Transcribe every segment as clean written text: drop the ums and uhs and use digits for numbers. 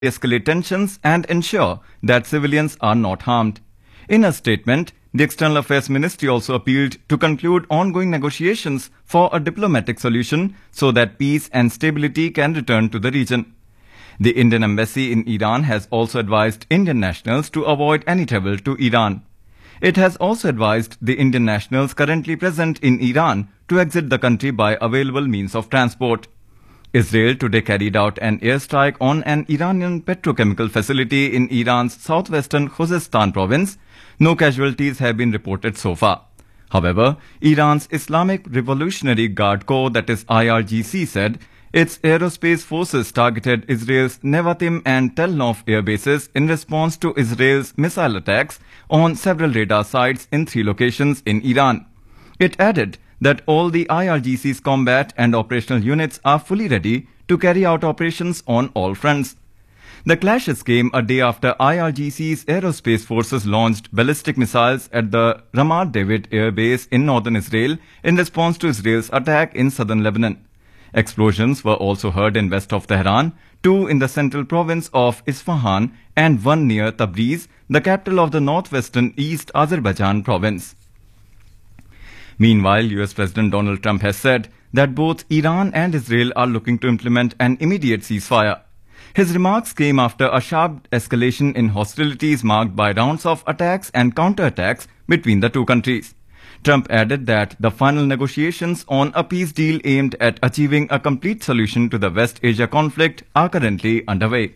de-escalate tensions and ensure that civilians are not harmed. In a statement, the External Affairs Ministry also appealed to conclude ongoing negotiations for a diplomatic solution so that peace and stability can return to the region. The Indian Embassy in Iran has also advised Indian nationals to avoid any travel to Iran. It has also advised the Indian nationals currently present in Iran to exit the country by available means of transport. Israel today carried out an airstrike on an Iranian petrochemical facility in Iran's southwestern Khuzestan province. No casualties have been reported so far. However, Iran's Islamic Revolutionary Guard Corps, that is IRGC, said its aerospace forces targeted Israel's Nevatim and Tel Nof air bases in response to Israel's missile attacks on several radar sites in 3 locations in Iran. It added that all the IRGC's combat and operational units are fully ready to carry out operations on all fronts. The clashes came a day after IRGC's aerospace forces launched ballistic missiles at the Ramat David air base in northern Israel in response to Israel's attack in southern Lebanon. Explosions were also heard in west of Tehran, 2 in the central province of Isfahan and 1 near Tabriz, the capital of the northwestern East Azerbaijan province. Meanwhile, US President Donald Trump has said that both Iran and Israel are looking to implement an immediate ceasefire. His remarks came after a sharp escalation in hostilities marked by rounds of attacks and counterattacks between the 2 countries. Trump added that the final negotiations on a peace deal aimed at achieving a complete solution to the West Asia conflict are currently underway.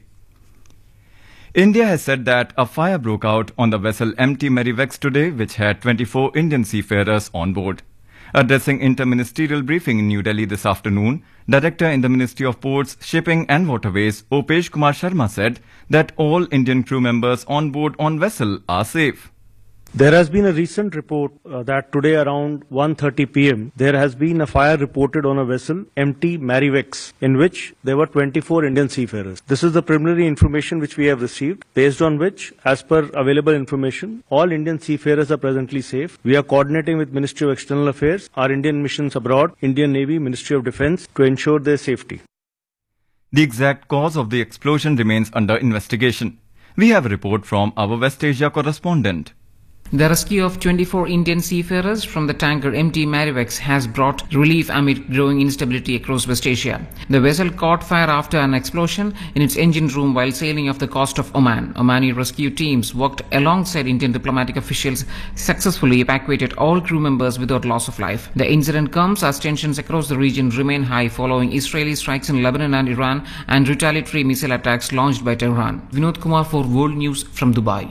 India has said that a fire broke out on the vessel MT Merryweather today, which had 24 Indian seafarers on board. Addressing inter-ministerial briefing in New Delhi this afternoon, Director in the Ministry of Ports, Shipping and Waterways, Opesh Kumar Sharma, said that all Indian crew members on board on vessel are safe. There has been a recent report that today around 1:30 p.m. there has been a fire reported on a vessel MT Merryweather in which there were 24 Indian seafarers. This is the preliminary information which we have received, based on which, as per available information, all Indian seafarers are presently safe. We are coordinating with Ministry of External Affairs, our Indian missions abroad, Indian Navy, Ministry of Defence to ensure their safety. The exact cause of the explosion remains under investigation. We have a report from our West Asia correspondent. The rescue of 24 Indian seafarers from the tanker MT Merryweather has brought relief amid growing instability across West Asia. The vessel caught fire after an explosion in its engine room while sailing off the coast of Oman. Omani rescue teams worked alongside Indian diplomatic officials, successfully evacuated all crew members without loss of life. The incident comes as tensions across the region remain high following Israeli strikes in Lebanon and Iran and retaliatory missile attacks launched by Tehran. Vinod Kumar for World News from Dubai.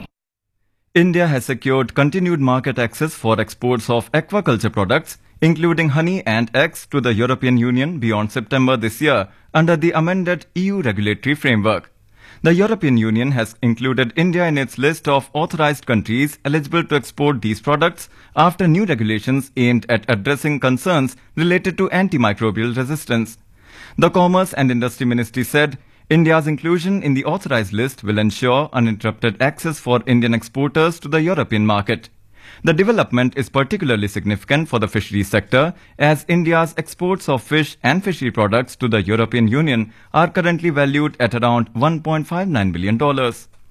India has secured continued market access for exports of aquaculture products, including honey and eggs, to the European Union beyond September this year under the amended EU regulatory framework. The European Union has included India in its list of authorized countries eligible to export these products after new regulations aimed at addressing concerns related to antimicrobial resistance. The Commerce and Industry Ministry said India's inclusion in the authorized list will ensure uninterrupted access for Indian exporters to the European market. The development is particularly significant for the fisheries sector, as India's exports of fish and fishery products to the European Union are currently valued at around $1.59 billion.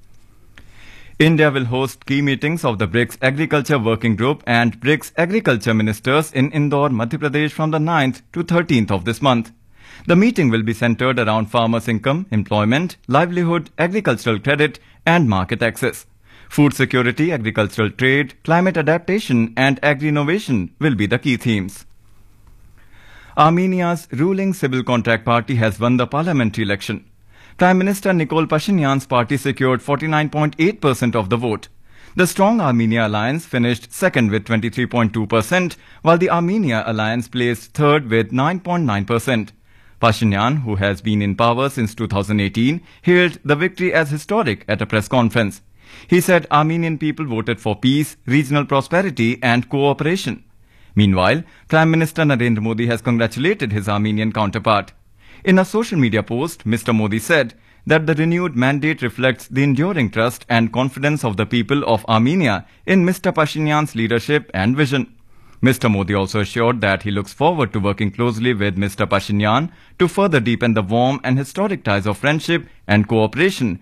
India will host key meetings of the BRICS Agriculture Working Group and BRICS Agriculture Ministers in Indore, Madhya Pradesh from the 9th to 13th of this month. The meeting will be centered around farmers' income, employment, livelihood, agricultural credit, and market access. Food security, agricultural trade, climate adaptation, and agri-innovation will be the key themes. Armenia's ruling Civil Contract Party has won the parliamentary election. Prime Minister Nikol Pashinyan's party secured 49.8% of the vote. The Strong Armenia Alliance finished second with 23.2%, while the Armenia Alliance placed third with 9.9%. Pashinyan, who has been in power since 2018, hailed the victory as historic at a press conference. He said Armenian people voted for peace, regional prosperity and cooperation. Meanwhile, Prime Minister Narendra Modi has congratulated his Armenian counterpart. In a social media post, Mr. Modi said that the renewed mandate reflects the enduring trust and confidence of the people of Armenia in Mr. Pashinyan's leadership and vision. Mr. Modi also assured that he looks forward to working closely with Mr. Pashinyan to further deepen the warm and historic ties of friendship and cooperation